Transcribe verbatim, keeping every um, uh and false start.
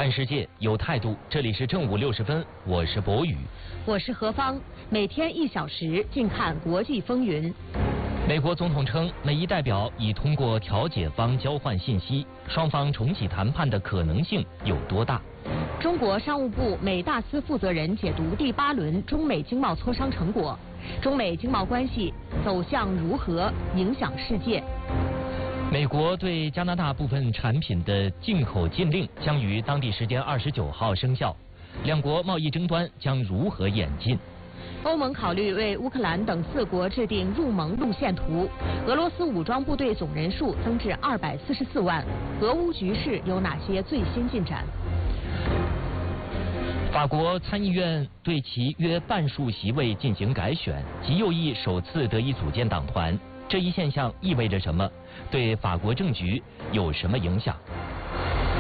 看世界有态度，这里是正午六十分，我是博宇， 我是何芳，每天一小时，静看国际风云。 美国总统称，美伊代表已通过调解方交换信息，双方重启谈判的可能性有多大？ 中国商务部美大司负责人解读第八轮中美经贸磋商成果，中美经贸关系走向如何影响世界？ 美国对加拿大部分产品的进口禁令将于当地时间二十九号生效，两国贸易争端将如何演进？ 欧盟考虑为乌克兰等四国制定入盟路线图，俄罗斯武装部队总人数增至二百四十四万，俄乌局势有哪些最新进展？ 法国参议院对其约半数席位进行改选，极右翼首次得以组建党团，这一现象意味着什么？对法国政局有什么影响？